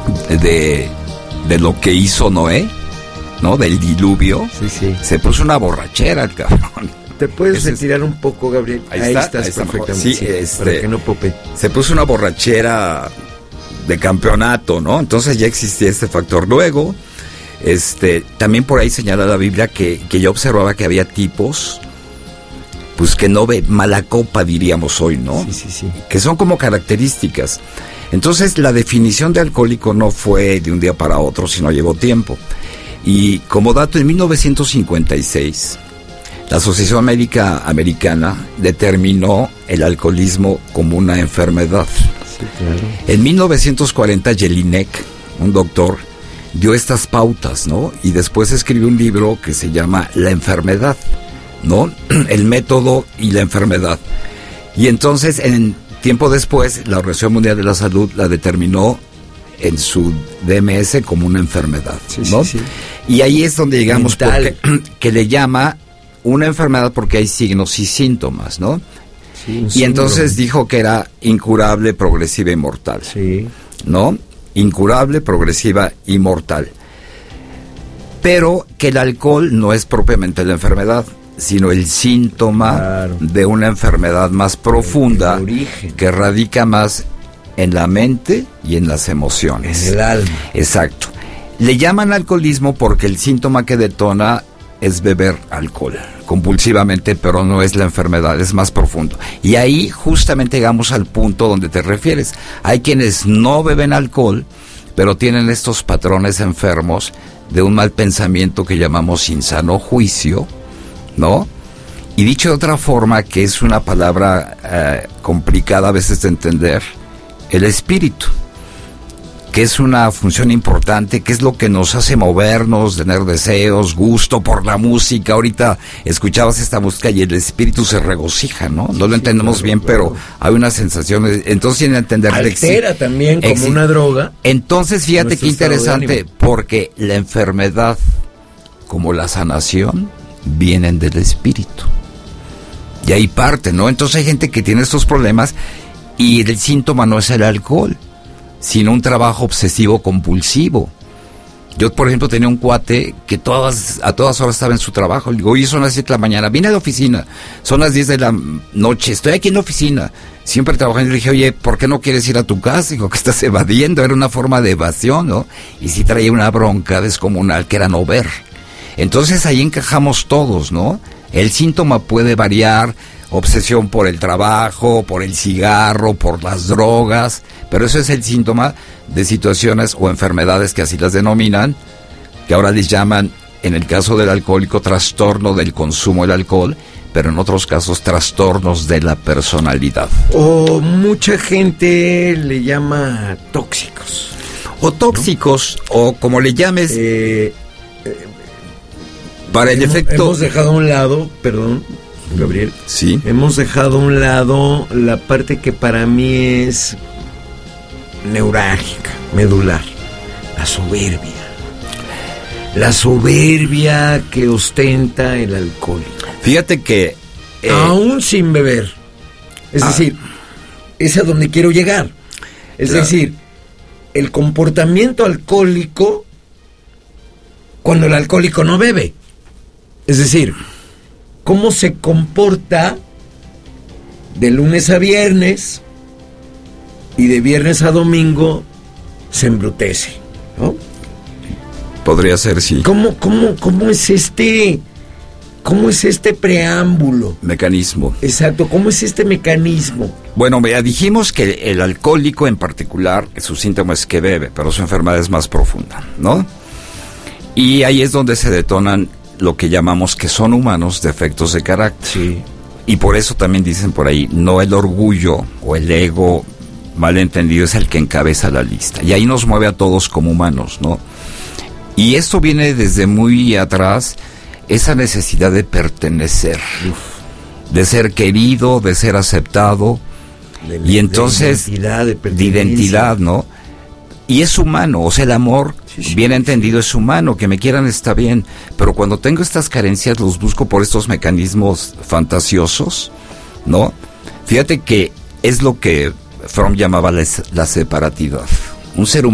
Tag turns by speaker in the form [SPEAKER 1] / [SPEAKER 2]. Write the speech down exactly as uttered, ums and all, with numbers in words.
[SPEAKER 1] de, de lo que hizo Noé, ¿no? Del diluvio.
[SPEAKER 2] Sí, sí.
[SPEAKER 1] Se puso una borrachera el cabrón.
[SPEAKER 2] ¿Te puedes
[SPEAKER 1] Ese
[SPEAKER 2] retirar es... un poco, Gabriel?
[SPEAKER 1] Ahí,
[SPEAKER 2] ahí
[SPEAKER 1] está,
[SPEAKER 2] estás
[SPEAKER 1] ahí está
[SPEAKER 2] perfectamente.
[SPEAKER 1] Sí,
[SPEAKER 2] sí,
[SPEAKER 1] este,
[SPEAKER 2] para que no pope.
[SPEAKER 1] Se puso una borrachera de campeonato, ¿no? Entonces ya existía este factor. Luego, este, también por ahí señala la Biblia que, que yo observaba que había tipos, pues que no ve mala copa, diríamos hoy, ¿no?
[SPEAKER 2] Sí, sí, sí.
[SPEAKER 1] Que son como características. Entonces la definición de alcohólico no fue de un día para otro, sino llevó tiempo. Y como dato, en mil novecientos cincuenta y seis, la Asociación Médica Americana determinó el alcoholismo como una enfermedad.
[SPEAKER 2] Sí, claro.
[SPEAKER 1] En mil novecientos cuarenta, Jelinek, un doctor, dio estas pautas, ¿no? Y después escribió un libro que se llama La enfermedad, ¿no? El método y la enfermedad. Y entonces, en tiempo después, la Organización Mundial de la Salud la determinó en su D M S como una enfermedad,
[SPEAKER 2] sí,
[SPEAKER 1] ¿no?
[SPEAKER 2] Sí, sí.
[SPEAKER 1] Y ahí es donde llegamos,
[SPEAKER 2] porque,
[SPEAKER 1] que le llama una enfermedad porque hay signos y síntomas, ¿no?
[SPEAKER 2] Sí,
[SPEAKER 1] y entonces dijo que era incurable, progresiva y mortal.
[SPEAKER 2] Sí.
[SPEAKER 1] ¿No? Incurable, progresiva y mortal. Pero que el alcohol no es propiamente la enfermedad, sino el síntoma
[SPEAKER 2] claro.
[SPEAKER 1] de una enfermedad más profunda,
[SPEAKER 2] el, el
[SPEAKER 1] que radica más en la mente y en las emociones.
[SPEAKER 2] En el alma.
[SPEAKER 1] Exacto. Le llaman alcoholismo porque el síntoma que detona es beber alcohol compulsivamente, pero no es la enfermedad, es más profundo. Y ahí justamente llegamos al punto donde te refieres. Hay quienes no beben alcohol, pero tienen estos patrones enfermos de un mal pensamiento que llamamos insano juicio, ¿no? Y dicho de otra forma, que es una palabra eh, complicada a veces de entender, el espíritu, que es una función importante, que es lo que nos hace movernos, tener deseos, gusto por la música. Ahorita escuchabas esta música y el espíritu se regocija, ¿no? No lo sí, entendemos claro, bien, claro. Pero hay una sensación, entonces sin entender...
[SPEAKER 2] Altera también como exi- una droga.
[SPEAKER 1] Entonces fíjate qué interesante, porque la enfermedad como la sanación vienen del espíritu. Y ahí parte, ¿no? Entonces hay gente que tiene estos problemas y el síntoma no es el alcohol, sino un trabajo obsesivo compulsivo. Yo, por ejemplo, tenía un cuate que todas, a todas horas estaba en su trabajo. Le digo, oye, son las siete de la mañana, vine a la oficina, son las diez de la noche, estoy aquí en la oficina, siempre trabajando. Y le dije, oye, ¿por qué no quieres ir a tu casa? Digo, que estás evadiendo, era una forma de evasión, ¿no? Y sí traía una bronca descomunal que era no ver. Entonces ahí encajamos todos, ¿no? El síntoma puede variar, obsesión por el trabajo, por el cigarro, por las drogas, pero eso es el síntoma de situaciones o enfermedades que así las denominan, que ahora les llaman, en el caso del alcohólico, trastorno del consumo del alcohol, pero en otros casos trastornos de la personalidad.
[SPEAKER 2] O mucha gente le llama tóxicos.
[SPEAKER 1] O tóxicos, ¿no? O como le llames...
[SPEAKER 2] Eh, eh,
[SPEAKER 1] para el
[SPEAKER 2] hemos,
[SPEAKER 1] efecto...
[SPEAKER 2] Hemos dejado a un lado, perdón, Gabriel.
[SPEAKER 1] Sí.
[SPEAKER 2] Hemos dejado a un lado la parte que para mí es neurálgica, medular, la soberbia. La soberbia que ostenta el alcohólico.
[SPEAKER 1] Fíjate que...
[SPEAKER 2] Eh, Aún sin beber. Es ah, decir, es a donde quiero llegar. Es claro. decir, el comportamiento alcohólico cuando el alcohólico no bebe. Es decir, cómo se comporta de lunes a viernes y de viernes a domingo se embrutece, ¿no?
[SPEAKER 1] Podría ser, sí.
[SPEAKER 2] ¿Cómo, cómo, cómo es este, cómo es este preámbulo?
[SPEAKER 1] Mecanismo.
[SPEAKER 2] Exacto, ¿cómo es este mecanismo?
[SPEAKER 1] Bueno, ya dijimos que el alcohólico en particular, su síntoma es que bebe, pero su enfermedad es más profunda, ¿no? Y ahí es donde se detonan lo que llamamos que son humanos defectos de carácter.
[SPEAKER 2] Sí.
[SPEAKER 1] Y por eso también dicen por ahí, no el orgullo o el ego malentendido es el que encabeza la lista. Y ahí nos mueve a todos como humanos, ¿no? Y esto viene desde muy atrás, esa necesidad de pertenecer, Uf. de ser querido, de ser aceptado,
[SPEAKER 2] de,
[SPEAKER 1] y entonces
[SPEAKER 2] de identidad, de,
[SPEAKER 1] de identidad, ¿no? Y es humano, o sea, el amor, sí, sí, bien entendido, es humano, que me quieran está bien, pero cuando tengo estas carencias los busco por estos mecanismos fantasiosos, ¿no? Fíjate que es lo que Fromm llamaba la, la separatidad. Un ser humano